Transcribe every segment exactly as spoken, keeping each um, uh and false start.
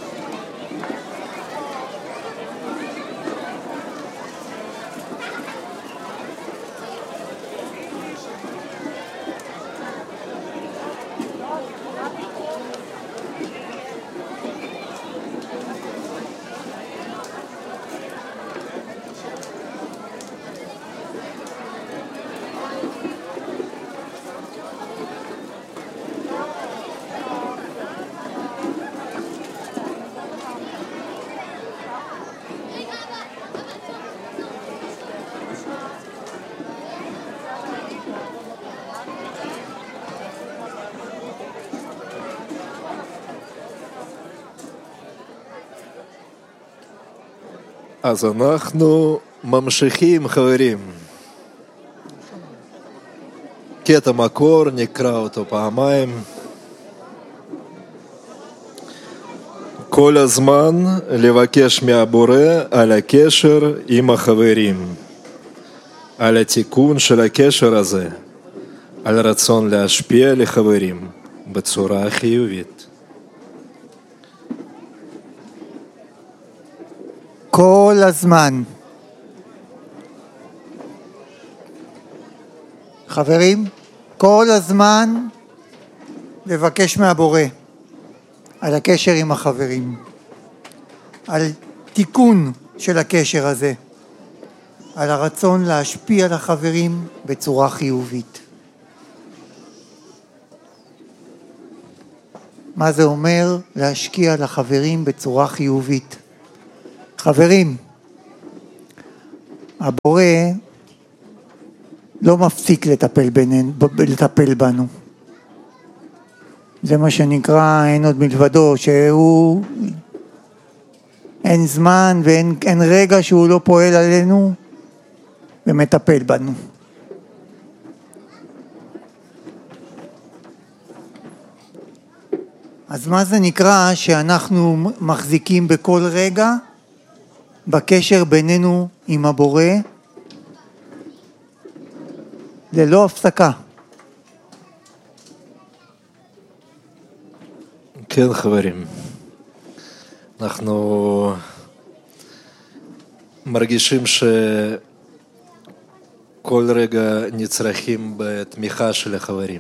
אז אנחנו ממשיכים, חברים. קטע מקור, נקרא אותו פעמיים. כל הזמן לבקש מהבורא על הקשר עם החברים, על התיקון של הקשר הזה, על רצון להשפיע לחברים בצורה חיובית. כל הזמן. חברים, כל הזמן לבקש מהבורא על הקשר עם החברים, על תיקון של הקשר הזה, על הרצון להשפיע על החברים בצורה חיובית. מה זה אומר להשקיע על החברים בצורה חיובית? חברים, הבורא לא מפסיק לטפל, בינינו, לטפל בנו. זה מה שנקרא אין עוד מלבדו, שהוא אין זמן ואין אין רגע שהוא לא פועל עלינו ומטפל בנו. אז מה זה נקרא שאנחנו מחזיקים בכל רגע בקשר בינינו עם הבורא ללא הפסקה? כן, חברים, אנחנו מרגישים שכל רגע נצרכים בתמיכה של החברים,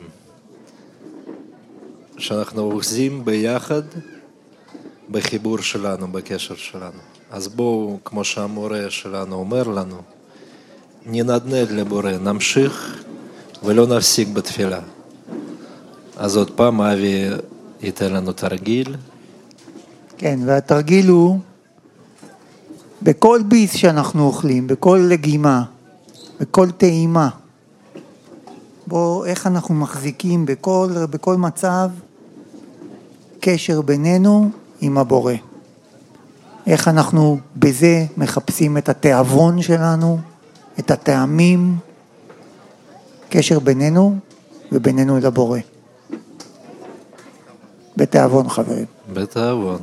שאנחנו אוחזים ביחד בחיבור שלנו, בקשר שלנו. אז בואו, כמו שהמורה שלנו אומר לנו, ננדנד לבורא, נמשיך ולא נפסיק בתפילה. אז עוד פעם אבי ייתן לנו תרגיל. כן, והתרגיל הוא בכל ביס שאנחנו אוכלים, בכל לגימה, בכל טעימה. בוא, איך אנחנו מחזיקים בכל, בכל מצב קשר בינינו עם הבורא. איך אנחנו בזה מחפשים את התיאבון שלנו, את הטעמים, קשר בינינו ובינינו לבורא. בתיאבון, חברים. בתיאבון.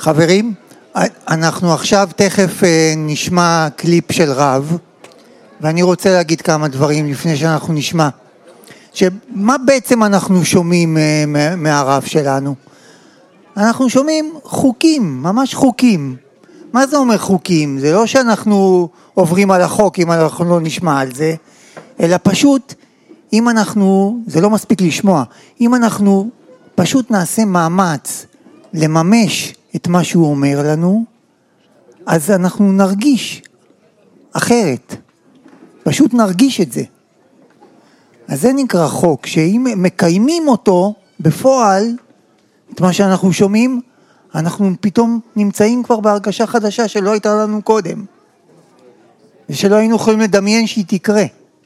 חברים, אנחנו עכשיו תכף נשמע קליפ של רב, ואני רוצה להגיד כמה דברים לפני שאנחנו נשמע. שמה בעצם אנחנו שומעים מהרב שלנו? אנחנו שומעים חוקים, ממש חוקים. מה זה אומר חוקים? זה לא שאנחנו עוברים על החוק אם אנחנו לא נשמע על זה, אלא פשוט, אם אנחנו, זה לא מספיק לשמוע, אם אנחנו פשוט נעשה מאמץ לממש את מה שהוא אומר לנו, אז אנחנו נרגיש אחרת. פשוט נרגיש את זה. אז זה נקרא חוק, שאם מקיימים אותו בפועל, את מה שאנחנו שומעים, אנחנו פתאום נמצאים כבר בהרגשה חדשה שלא הייתה לנו קודם. ושלא היינו יכולים לדמיין שהיא תקרה.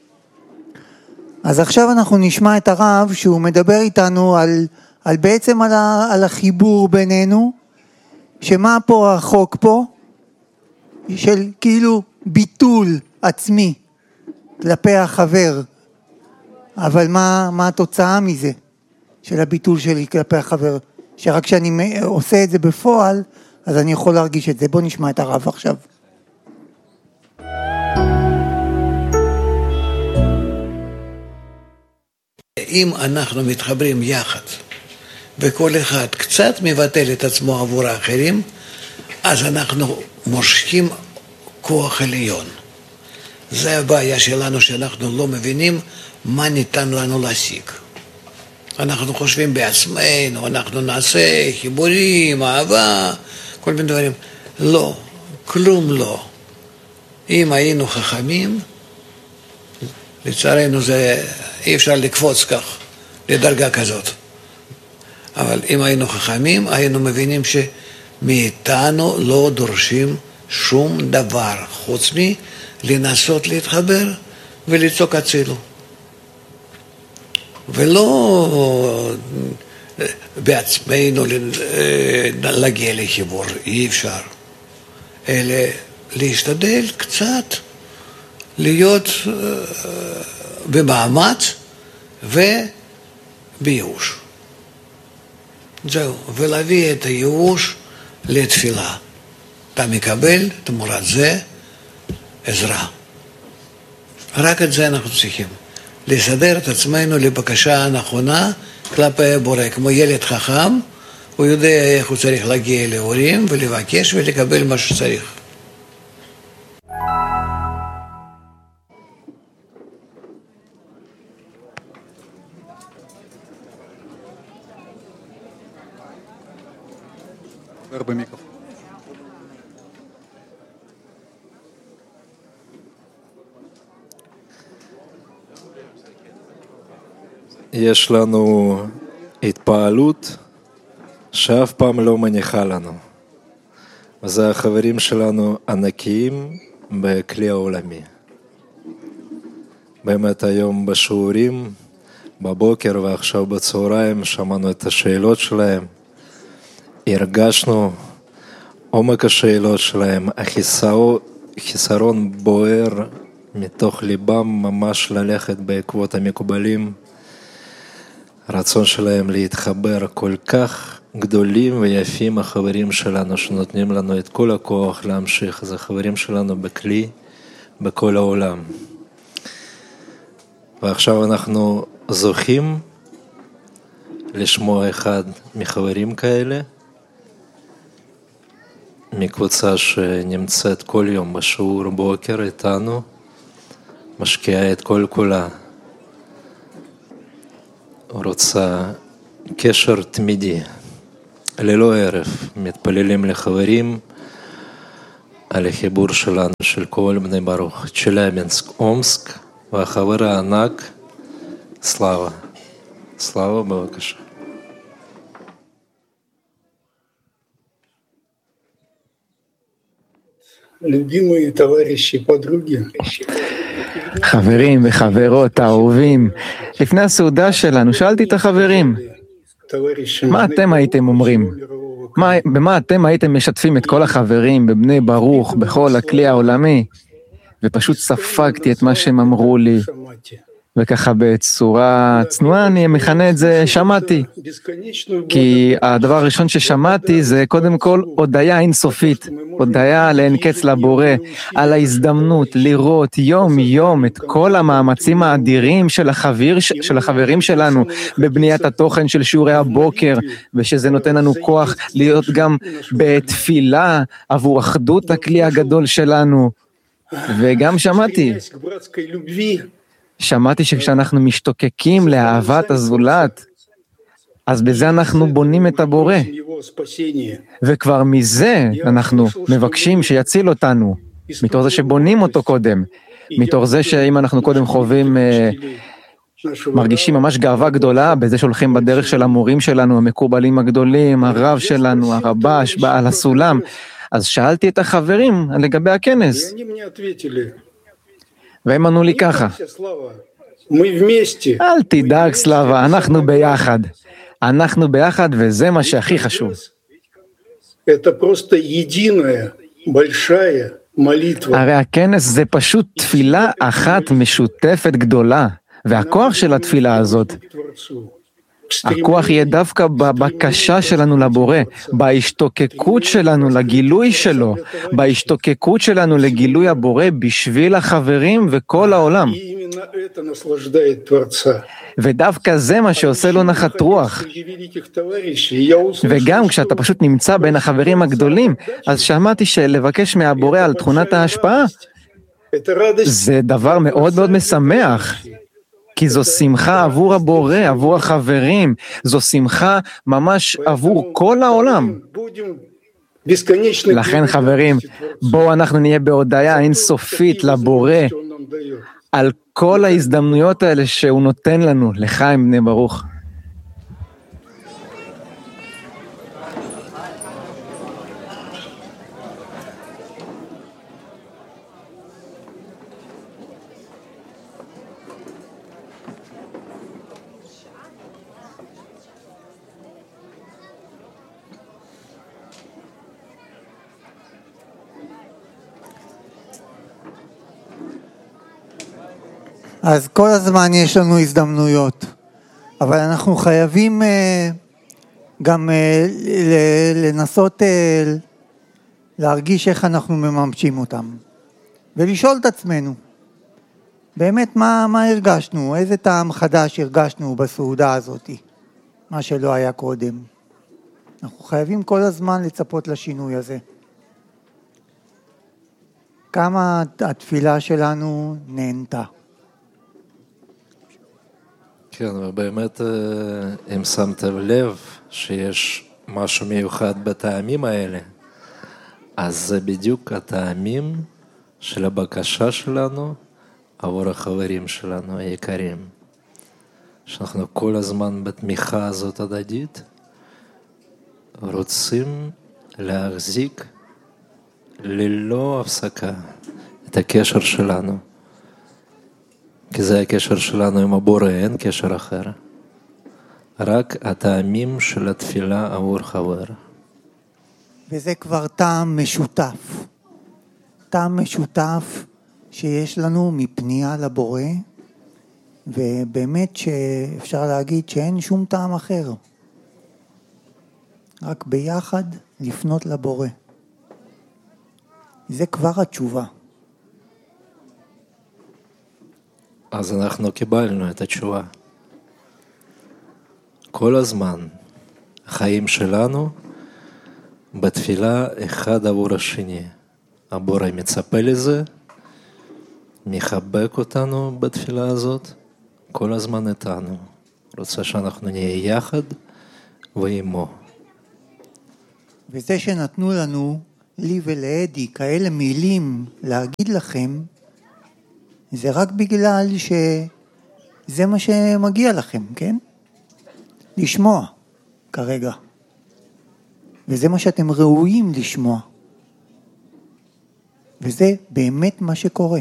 אז עכשיו אנחנו נשמע את הרב שהוא מדבר איתנו על, על בעצם על, ה, על החיבור בינינו, שמה פה החוק פה? של כאילו ביטול עצמי כלפי החבר. אבל מה, מה התוצאה מזה? של הביטול שלי כלפי החבר? שרק כשאני עושה את זה בפועל, אז אני יכול להרגיש את זה. בוא נשמע את הרב עכשיו. אם אנחנו מתחברים יחד, וכל אחד קצת מבטל את עצמו עבור האחרים, אז אנחנו מושכים כוח עליון. זה הבעיה שלנו, שאנחנו לא מבינים מה ניתן לנו להשיג. אנחנו חושבים בעצמנו, אנחנו נעשה חיבורים, אהבה, כל מיני דברים. לא, כלום לא. אם היינו חכמים, לצערנו זה אי אפשר לקפוץ כך, לדרגה כזאת. אבל אם היינו חכמים, היינו מבינים שמאיתנו לא דורשים שום דבר, חוץ מלנסות להתחבר ולצעוק הצילו. ולא בעצמנו להגיע לחיבור, אי אפשר. אלא להשתדל קצת להיות במאמץ ובייאוש. זהו, ולהביא את הייאוש לתפילה. אתה מקבל תמורת זה עזרה. רק את זה אנחנו צריכים. לסדר את עצמנו לבקשה הנכונה כלפי הבורא. כמו ילד חכם, הוא יודע איך הוא צריך להגיע להורים ולבקש ולקבל מה שצריך. יש לנו התפעלות שאף פעם לא מניחה לנו. וזה החברים שלנו ענקיים בכלי העולמי. באמת היום בשיעורים, בבוקר ועכשיו בצהריים, שמענו את השאלות שלהם. הרגשנו עומק השאלות שלהם, החיסרון בוער מתוך ליבם ממש ללכת בעקבות המקובלים. הרצון שלהם להתחבר כל כך גדולים ויפים החברים שלנו שנותנים לנו את כל הכוח להמשיך. זה חברים שלנו בכלי, בכל העולם. ועכשיו אנחנו זוכים לשמוע אחד מחברים כאלה, מקבוצה שנמצאת כל יום בשיעור בוקר איתנו, משקיעה את כל כולה. רוצה קשר תמידי, ללא ערב, מתפללים לחברים על החיבור שלנו של כל בני ברוך, צ'לאבינסק, אומסק, והחבר הענק, סלאבה. סלאבה, בבקשה. любимые товарищи, подруги. חברים וחברות אהובים, לפני הסעודה שלנו שאלתי את החברים, מה אתם הייתם אומרים? מה, במה אתם הייתם משתפים את כל החברים בבני ברוך, בכל הכלי העולמי? ופשוט ספגתי את מה שהם אמרו לי. וככה בצורה צנועה אני מכנה את זה שמעתי, כי הדבר הראשון ששמעתי זה קודם כל הודיה אינסופית, הודיה לאין קץ לבורא, על ההזדמנות לראות יום יום את כל המאמצים האדירים של, החביר, של החברים שלנו בבניית התוכן של שיעורי הבוקר, ושזה נותן לנו כוח להיות גם בתפילה עבור אחדות הכלי הגדול שלנו. וגם שמעתי, שמעתי שכשאנחנו משתוקקים לאהבת הזולת, אז בזה אנחנו בונים את הבורא, וכבר מזה אנחנו מבקשים שיציל אותנו, מתוך זה שבונים אותו קודם, מתוך זה שאם אנחנו קודם חווים, מרגישים ממש גאווה גדולה, בזה שהולכים בדרך של המורים שלנו, המקובלים הגדולים, הרב שלנו, הרבש, בעל הסולם, אז שאלתי את החברים לגבי הכנס, והם ענו לי ככה, אל תדאג סלאבה, אנחנו ביחד, אנחנו ביחד וזה מה שהכי חשוב. הרי הכנס זה פשוט תפילה אחת משותפת גדולה, והכוח של התפילה הזאת, הכוח יהיה דווקא בבקשה שלנו לבורא, בהשתוקקות שלנו לגילוי שלו, בהשתוקקות שלנו לגילוי הבורא בשביל החברים וכל העולם. ודווקא זה מה שעושה לו נחת רוח. וגם כשאתה פשוט נמצא בין החברים הגדולים, אז שמעתי שלבקש מהבורא על תכונת ההשפעה, זה דבר מאוד מאוד משמח. כי זו שמחה עבור הבורא, עבור החברים, זו שמחה ממש עבור כל העולם. לכן חברים, בואו אנחנו נהיה בהודיה אינסופית לבורא, על כל ההזדמנויות האלה שהוא נותן לנו, לחיים בני ברוך. אז כל הזמן יש לנו הזדמנויות, אבל אנחנו חייבים גם לנסות להרגיש איך אנחנו מממשים אותם, ולשאול את עצמנו, באמת מה, מה הרגשנו, איזה טעם חדש הרגשנו בסעודה הזאת, מה שלא היה קודם. אנחנו חייבים כל הזמן לצפות לשינוי הזה. כמה התפילה שלנו נהנתה. כן, ובאמת אם שמתם לב שיש משהו מיוחד בטעמים האלה, אז זה בדיוק הטעמים של הבקשה שלנו עבור החברים שלנו היקרים. שאנחנו כל הזמן בתמיכה הזאת הדדית, רוצים להחזיק ללא הפסקה את הקשר שלנו. כי זה הקשר שלנו עם הבורא, אין קשר אחר. רק הטעמים של התפילה עבור חבר. וזה כבר טעם משותף. טעם משותף שיש לנו מפנייה לבורא, ובאמת שאפשר להגיד שאין שום טעם אחר. רק ביחד לפנות לבורא. זה כבר התשובה. אז אנחנו קיבלנו את התשובה. כל הזמן החיים שלנו בתפילה אחד עבור השני. הבורא מצפה לזה, מחבק אותנו בתפילה הזאת, כל הזמן איתנו. רוצה שאנחנו נהיה יחד ועמו. וזה שנתנו לנו, לי ולעדי, כאלה מילים להגיד לכם, זה רק בגלל שזה מה שמגיע לכם, כן? לשמוע כרגע. וזה מה שאתם ראויים לשמוע. וזה באמת מה שקורה.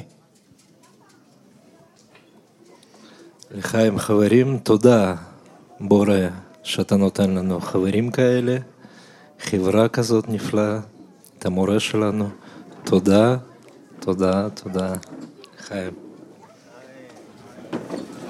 לחיים חברים, תודה בורא שאתה נותן לנו חברים כאלה, חברה כזאת נפלאה, את המורה שלנו. תודה, תודה, תודה. חיים.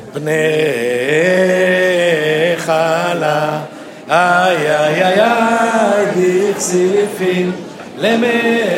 בני חלה, איי איי איי איי, דיכסיפין, למ...